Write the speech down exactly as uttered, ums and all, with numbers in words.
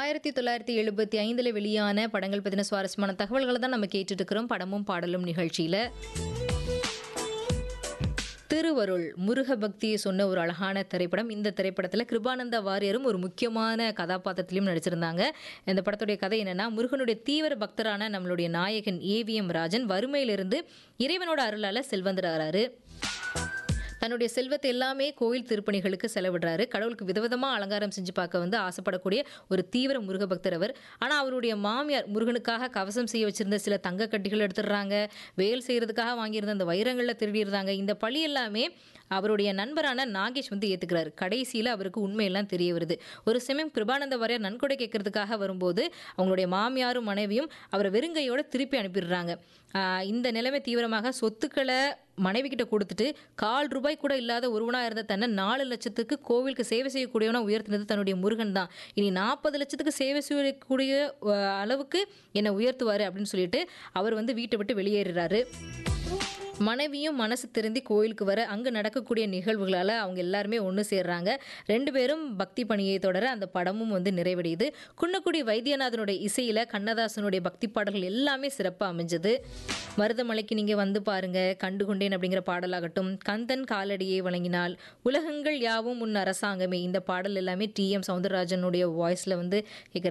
ஆயிரத்தி தொள்ளாயிரத்தி எழுபத்தி ஐந்துல வெளியான படங்கள் பத்தின சுவாரஸ்யமான தகவல்களை தான் நம்ம கேட்டுட்டு இருக்கிறோம் படமும் பாடலும் நிகழ்ச்சியில. திருவருள் முருக பக்தியை சொன்ன ஒரு அழகான திரைப்படம். இந்த திரைப்படத்தில் கிருபானந்தா வாரியரும் ஒரு முக்கியமான கதாபாத்திரத்திலையும் நடிச்சிருந்தாங்க. இந்த படத்துடைய கதை என்னன்னா, முருகனுடைய தீவிர பக்தரான நம்மளுடைய நாயகன் ஏவிஎம் ராஜன் வறுமையிலிருந்து இறைவனோட அருளால செல்வந்தராகிறாரு. தன்னுடைய செல்வத்தை எல்லாமே கோயில் திருப்பணிகளுக்கு செலவிடுறாரு. கடவுளுக்கு விதவிதமா அலங்காரம் செஞ்சு பார்க்க வந்து ஆசைப்படக்கூடிய ஒரு தீவிர முருக பக்தர் அவர். ஆனால் அவருடைய மாமியார் முருகனுக்காக கவசம் செய்ய வச்சிருந்த சில தங்க கட்டிகள் எடுத்துடுறாங்க, வேல் செய்யறதுக்காக வாங்கியிருந்த அந்த வைரங்களில் திருடிடுறாங்க. இந்த பழி எல்லாமே அவருடைய நண்பரான நாகேஷ் வந்து ஏற்றுக்கிறாரு. கடைசியில் அவருக்கு உண்மையெல்லாம் தெரிய வருது. ஒரு சமயம் கிருபானந்த வாரியர் நன்கொடை கேட்கறதுக்காக வரும்போது அவங்களுடைய மாமியாரும் மனைவியும் அவரை வெறுங்கையோட திருப்பி அனுப்பிடுறாங்க. இந்த நிலைமை தீவிரமாக சொத்துக்களை மனைவி கிட்ட கொடுத்துட்டு கால் ரூபாய் கூட இல்லாத ஒருவனாக இருந்த தன்னை நாலு லட்சத்துக்கு கோவிலுக்கு சேவை செய்யக்கூடியவனா உயர்த்தினது தன்னுடைய முருகன் தான். இனி நாற்பது லட்சத்துக்கு சேவை செய்யக்கூடிய அளவுக்கு என்னை உயர்த்துவார் அப்படின்னு சொல்லிட்டு அவர் வந்து வீட்டை விட்டு வெளியேறுறாரு. மனைவியும் மனசு திருந்தி கோயிலுக்கு வர அங்கே நடக்கக்கூடிய நிகழ்வுகளால் அவங்க எல்லாருமே ஒன்று சேர்றாங்க. ரெண்டு பேரும் பக்தி பணியை தொடர அந்த படமும் வந்து நிறைவடையுது. குன்னக்குடி வைத்தியநாதனுடைய இசையில் கண்ணதாசனுடைய பக்தி பாடல்கள் எல்லாமே சிறப்பாக அமைஞ்சது. மருதமலைக்கு நீங்கள் வந்து பாருங்க, கண்டுகொண்டேன் அப்படிங்கிற பாடலாகட்டும், கந்தன் காலடியை வழங்கினால், உலகங்கள் யாவும் உன் அரசாங்கமே, இந்த பாடல் எல்லாமே டி எம் சௌந்தரராஜனுடைய வாய்ஸில் வந்து கேட்குற